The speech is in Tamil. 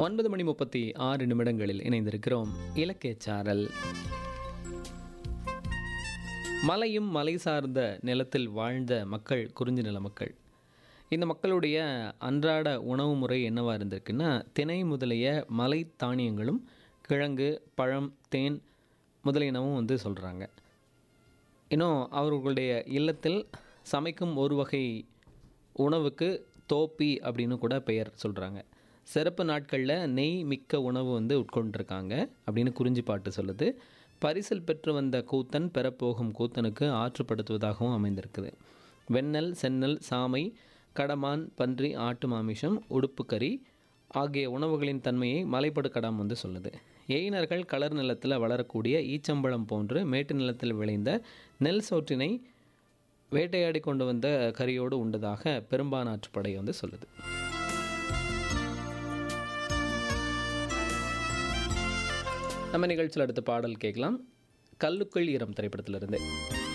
9:36 இணைந்திருக்கிறோம். இலக்கியச்சாரல். மலையும் மலை சார்ந்த நிலத்தில் வாழ்ந்த மக்கள் குறிஞ்சி நில மக்கள். இந்த மக்களுடைய அன்றாட உணவு முறை என்னவாக இருந்திருக்குன்னா, திணை முதலிய மலை தானியங்களும் கிழங்கு, பழம், தேன் முதலியனவும் சொல்கிறாங்க. இன்னும் அவர்களுடைய இல்லத்தில் சமைக்கும் ஒரு வகை உணவுக்கு தோப்பி அப்படின்னு கூட பெயர் சொல்கிறாங்க. சிறப்பு நாட்களில் நெய் மிக்க உணவு உட்கொண்டிருக்காங்க அப்படின்னு குறிஞ்சி பாட்டு சொல்லுது. பரிசில் பெற்று வந்த கூத்தன் பெறப்போகும் கூத்தனுக்கு ஆற்றுப்படுத்துவதாகவும் அமைந்திருக்குது. வெண்ணெல், செந்நெல், சாமை, கடமான், பன்றி, ஆட்டு மாமிசம், உடுப்புக்கறி ஆகிய உணவுகளின் தன்மையை மலைப்படுக்கடாம் சொல்லுது. எயினர்கள் கலர் நிலத்தில் வளரக்கூடிய ஈச்சம்பழம் போன்று மேட்டு நிலத்தில் விளைந்த நெல் சோற்றினை வேட்டையாடி கொண்டு வந்த கறியோடு உண்டதாக பெரும்பானாற்றுப்படை சொல்லுது. நம்ம நிகழ்ச்சியில் அடுத்த பாடல் கேட்கலாம். கல்லுக்குள் ஈரம் திரைப்படத்திலிருந்து.